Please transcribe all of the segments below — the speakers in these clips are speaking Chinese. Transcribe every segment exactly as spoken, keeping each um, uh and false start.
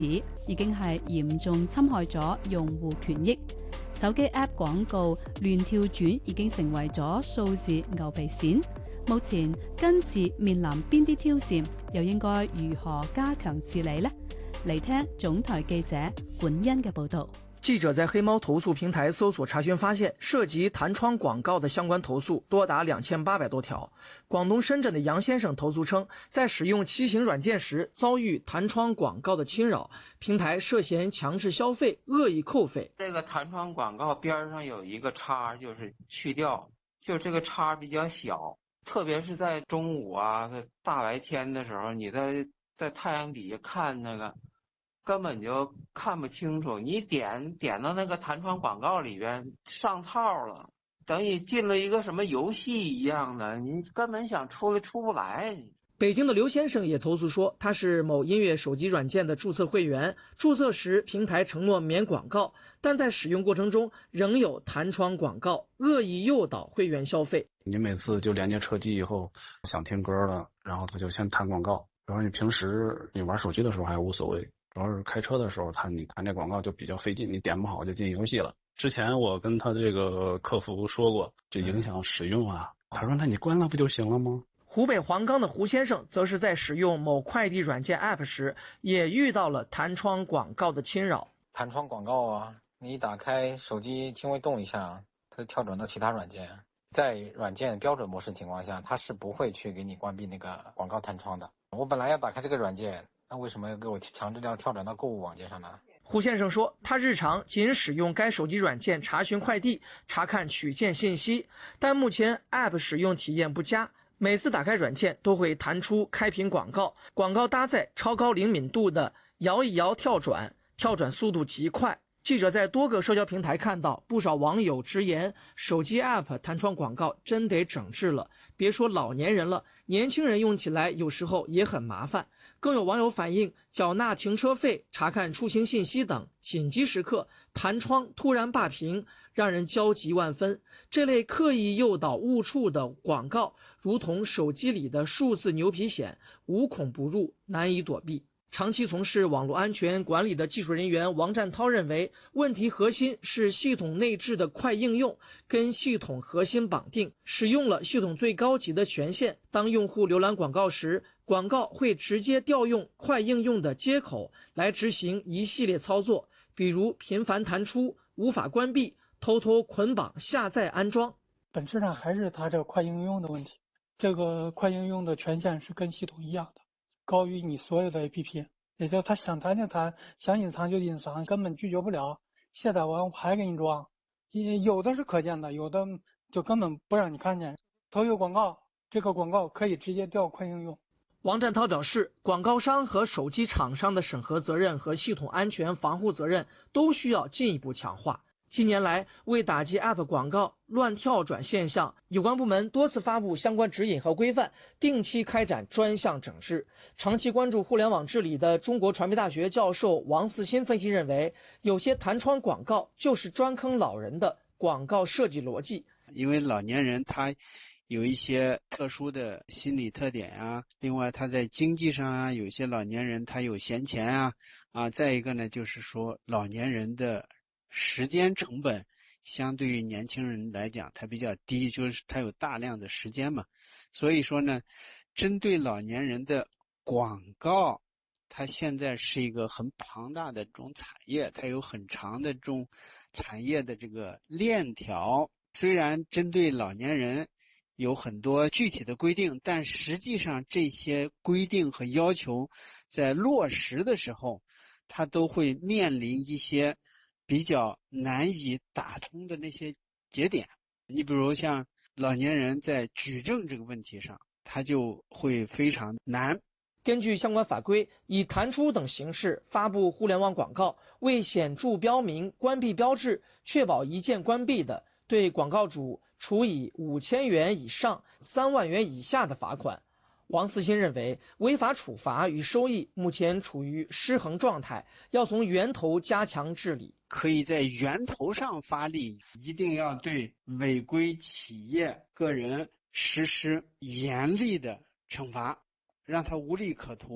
已經係嚴重侵害咗用戶權益。手機 App 廣告亂跳轉已經成為咗數字牛皮癬。目前根治面臨邊啲挑戰，又應該如何加強治理呢？嚟聽總台記者管恩嘅報道。 记者在黑猫投诉平台搜索查询发现，涉及弹窗广告的相关投诉多达两千八百多条。广东深圳的杨先生投诉称，在使用骑行软件时遭遇弹窗广告的侵扰，平台涉嫌强制消费、恶意扣费。 这个弹窗广告边上有一个叉，就是去掉，就这个叉比较小，特别是在中午啊、大白天的时候，你在在太阳底下看那个。根本就看不清楚，你点点到那个弹窗广告里边上套了，等于进了一个什么游戏一样的，你根本想出来出不来。 北京的刘先生也投诉说，他是某音乐手机软件的注册会员，注册时平台承诺免广告，但在使用过程中仍有弹窗广告，恶意诱导会员消费。 你每次就连接车机以后想听歌了，然后他就先弹广告，然后你平时你玩手机的时候还无所谓，主要是开车的时候，他你弹这广告就比较费劲，你点不好就进游戏了。之前我跟他这个客服说过，这影响使用啊。他说：“那你关了不就行了吗？” 湖北黄冈的胡先生则是在使用某快递软件 App 时，也遇到了弹窗广告的侵扰。 弹窗广告啊，你打开手机轻微动一下，它跳转到其他软件。在软件标准模式情况下，它是不会去给你关闭那个广告弹窗的。我本来要打开这个软件。那为什么要给我强制要跳转到购物网页上呢？ 胡先生说，他日常仅使用该手机软件查询快递、查看取件信息，但目前 App 使用体验不佳，每次打开软件都会弹出开屏广告，广告搭载超高灵敏度的摇一摇跳转，跳转速度极快。记者在多个社交平台看到不少网友直言，手机 App 弹窗广告真得整治了，别说老年人了，年轻人用起来有时候也很麻烦。更有网友反映，缴纳停车费、查看出行信息等紧急时刻弹窗突然罢屏，让人焦急万分。这类刻意诱导误触的广告如同手机里的数字牛皮癣，无孔不入，难以躲避。长期从事网络安全管理的技术人员王占涛认为，问题核心是系统内置的快应用跟系统核心绑定，使用了系统最高级的权限。当用户浏览广告时，广告会直接调用快应用的接口来执行一系列操作，比如频繁弹出、无法关闭、偷偷捆绑下载安装。 本质上还是它这个快应用的问题，这个快应用的权限是跟系统一样的，高于你所有的 A P P， 也就是他想弹就弹，想隐藏就隐藏，根本拒绝不了。卸载完我还给你装，有的是可见的，有的就根本不让你看见。投有广告，这个广告可以直接调快应用。 王占涛表示，广告商和手机厂商的审核责任和系统安全防护责任都需要进一步强化。近年来，为打击 App 广告乱跳转现象，有关部门多次发布相关指引和规范，定期开展专项整治。长期关注互联网治理的中国传媒大学教授王四新分析认为，有些弹窗广告就是专坑老人的广告设计逻辑。 因为老年人他有一些特殊的心理特点啊，另外他在经济上啊，有些老年人他有闲钱啊，啊，再一个呢，就是说老年人的时间成本相对于年轻人来讲它比较低，就是它有大量的时间嘛，所以说呢，针对老年人的广告，它现在是一个很庞大的这种产业，它有很长的这种产业的这个链条。虽然针对老年人有很多具体的规定，但实际上这些规定和要求在落实的时候，它都会面临一些比较难以打通的那些节点。你比如像老年人在举证这个问题上，他就会非常难。 根据相关法规，以弹出等形式发布互联网广告，未显著标明关闭标志，确保一键关闭的，对广告主处以五千元以上三万元以下的罚款。王四新认为，违法处罚与收益目前处于失衡状态，要从源头加强治理。 可以在源头上发力，一定要对违规企业、个人实施严厉的惩罚，让他无利可图。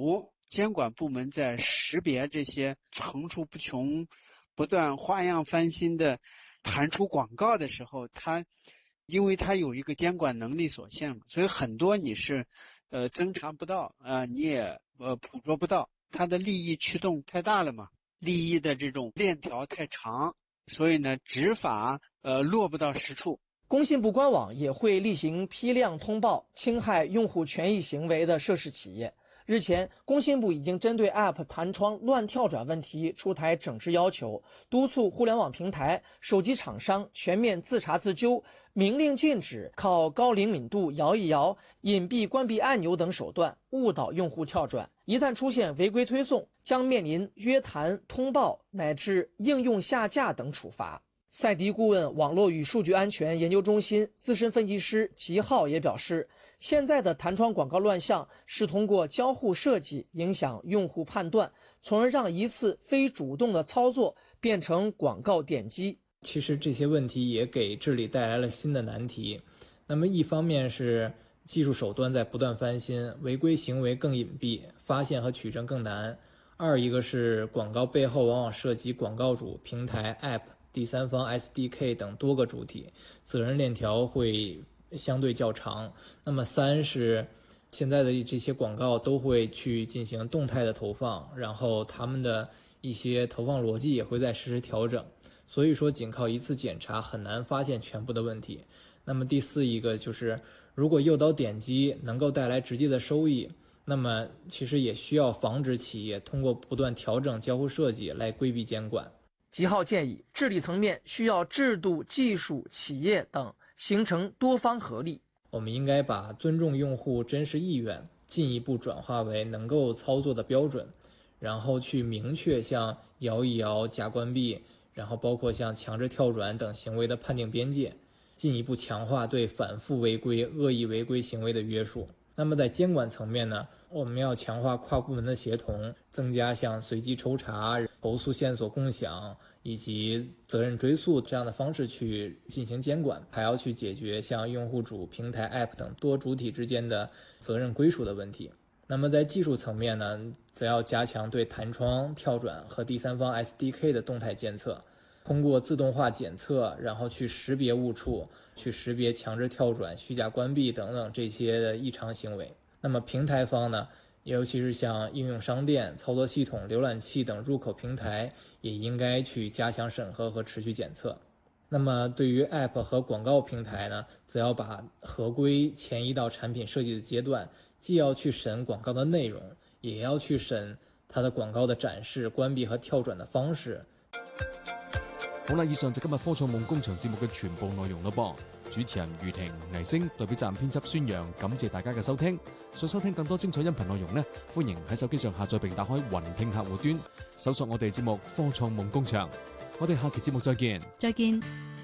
监管部门在识别这些层出不穷、不断花样翻新的弹出广告的时候，它因为它有一个监管能力所限，所以很多你是呃侦查不到啊、呃，你也呃捕捉不到，它的利益驱动太大了嘛，利益的这种链条太长，所以呢执法呃落不到实处。 工信部官网也会例行批量通报侵害用户权益行为的涉事企业。日前，工信部已经针对 App 弹窗乱跳转问题出台整治要求，督促互联网平台、手机厂商全面自查自纠，明令禁止靠高灵敏度摇一摇、隐蔽关闭按钮等手段误导用户跳转。一旦出现违规推送，将面临约谈、通报乃至应用下架等处罚。赛迪顾问网络与数据安全研究中心资深分析师齐浩也表示，现在的弹窗广告乱象是通过交互设计影响用户判断，从而让一次非主动的操作变成广告点击。 其实这些问题也给治理带来了新的难题。那么一方面是技术手段在不断翻新，违规行为更隐蔽，发现和取证更难；二一个是广告背后往往涉及广告主、平台、App、第三方 S D K 等多个主体，责任链条会相对较长。那么三是现在的这些广告都会去进行动态的投放，然后他们的一些投放逻辑也会在实时调整，所以说仅靠一次检查很难发现全部的问题。那么第四一个就是，如果诱导点击能够带来直接的收益，那么其实也需要防止企业通过不断调整交互设计来规避监管。 吉浩建议，治理层面需要制度、技术、企业等形成多方合力。 我们应该把尊重用户真实意愿进一步转化为能够操作的标准，然后去明确像摇一摇、假关闭，然后包括像强制跳转等行为的判定边界，进一步强化对反复违规、恶意违规行为的约束。那么在监管层面呢，我们要强化跨部门的协同，增加像随机抽查、投诉线索共享以及责任追溯这样的方式去进行监管，还要去解决像用户主、平台、App 等多主体之间的责任归属的问题。那么在技术层面呢，则要加强对弹窗、跳转和第三方 S D K 的动态监测，通过自动化检测，然后去识别误触，去识别强制跳转、虚假关闭等等这些的异常行为。那么平台方呢，尤其是像应用商店、操作系统、浏览器等入口平台，也应该去加强审核和持续检测。那么对于 App 和广告平台呢，则要把合规迁移到产品设计的阶段，既要去审广告的内容，也要去审它的廣告的展示、關閉和跳轉的方式。 好啦，以上就今日科創夢工場節目嘅全部內容咯噃。主持人余婷、倪星代表責任編輯孫陽，感謝大家嘅收聽。想收聽更多精彩音頻內容呢，歡迎喺手機上下載並打開雲聽客戶端，搜索我哋節目《科創夢工場》。我哋下期節目再見。 再見。